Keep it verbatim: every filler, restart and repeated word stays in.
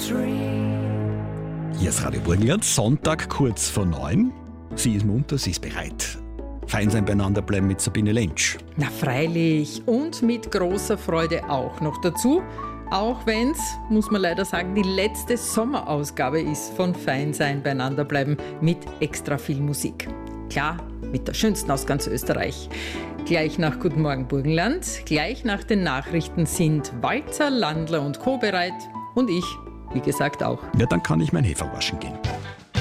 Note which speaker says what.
Speaker 1: Hier ist Radio Burgenland, Sonntag kurz vor neun. Sie ist munter, sie ist bereit. Fein sein, beieinander bleiben mit Sabine Lentsch.
Speaker 2: Na freilich, und mit großer Freude auch noch dazu. Auch wenn es, muss man leider sagen, die letzte Sommerausgabe ist von Fein sein, beieinander bleiben mit extra viel Musik. Klar, mit der schönsten aus ganz Österreich. Gleich nach Guten Morgen Burgenland, gleich nach den Nachrichten sind Walzer, Landler und Co. bereit. Und ich, wie gesagt, auch.
Speaker 1: Ja, dann kann ich mein Hefer waschen gehen.